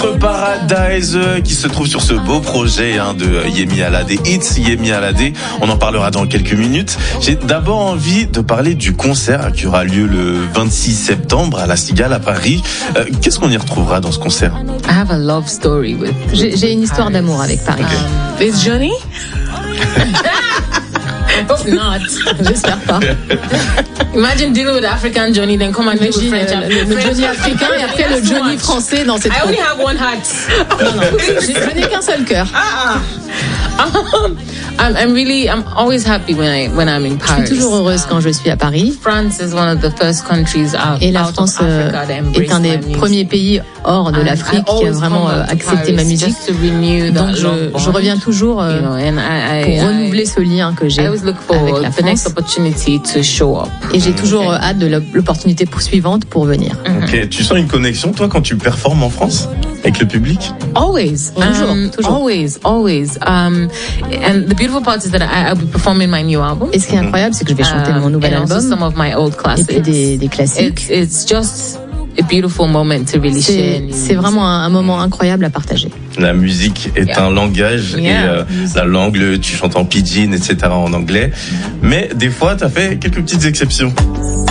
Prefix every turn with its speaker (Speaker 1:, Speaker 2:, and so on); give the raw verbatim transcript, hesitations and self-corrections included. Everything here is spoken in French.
Speaker 1: Paradise qui se trouve sur ce beau projet hein, de Yemi Alade, It's Yemi Alade. On en parlera dans quelques minutes. J'ai d'abord envie de parler du concert qui aura lieu le vingt-six septembre à La Cigale à Paris. Euh, qu'est-ce qu'on y retrouvera dans ce concert?
Speaker 2: I have a love story with.
Speaker 3: J'ai, j'ai une histoire d'amour avec Paris.
Speaker 2: Um, is Johnny? Hope not.
Speaker 3: J'espère pas.
Speaker 2: Imagine dealing with African Johnny, then come and deal with French.
Speaker 3: Le, le Johnny africain et après le Johnny français dans cette.
Speaker 2: I only have one heart.
Speaker 3: Non, non, je n'ai qu'un seul cœur.
Speaker 2: Um, I'm, I'm really, I'm always happy when I when I'm in Paris.
Speaker 3: Je suis toujours heureuse quand je suis à Paris.
Speaker 2: France is one of the first countries out,
Speaker 3: et la
Speaker 2: out
Speaker 3: France
Speaker 2: of Africa that embraced
Speaker 3: est un des premiers pays hors de l'Afrique qui a vraiment accepté ma musique. Donc je, je reviens toujours euh, you know, and I, I, pour renouveler ce lien que j'ai avec la France. Et j'ai toujours hâte de l'opportunité poursuivante pour venir.
Speaker 1: Ok, tu sens une connexion toi quand tu performes en France avec le public?
Speaker 2: Always,
Speaker 3: toujours,
Speaker 2: um,
Speaker 3: toujours.
Speaker 2: Always, always. Um, and the beautiful part is that I, I'll be performing my new album.
Speaker 3: Et ce qui est incroyable, c'est que je vais chanter mon nouvel
Speaker 2: um,
Speaker 3: album.
Speaker 2: Some of my old classics.
Speaker 3: Et puis des, des classiques.
Speaker 2: It's, it's just a beautiful moment to really
Speaker 3: c'est,
Speaker 2: share.
Speaker 3: C'est vraiment un, un moment incroyable à partager.
Speaker 1: La musique est yeah. un langage
Speaker 2: yeah.
Speaker 1: et euh, la langue, tu chantes en pidgin, et cetera en anglais. Mais des fois, tu as fait quelques petites exceptions.